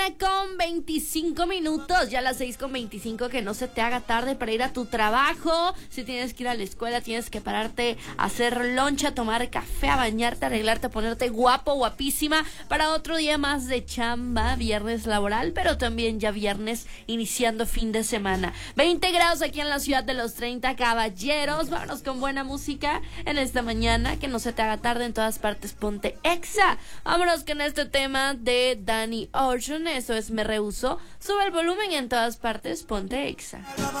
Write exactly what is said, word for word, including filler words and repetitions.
Con veinticinco minutos, ya a las seis con veinticinco, que no se te haga tarde para ir a tu trabajo. Si tienes que ir a la escuela, tienes que pararte a hacer loncha, a tomar café, a bañarte, a arreglarte, a ponerte guapo, guapísima para otro día más de chamba, viernes laboral, pero también ya viernes iniciando fin de semana. veinte grados aquí en la ciudad de los treinta, caballeros. Vámonos con buena música en esta mañana, que no se te haga tarde, en todas partes ponte Exa. Vámonos con este tema de Danny Ocean. Eso es Me Rehuso. Sube el volumen, en todas partes ponte Exa.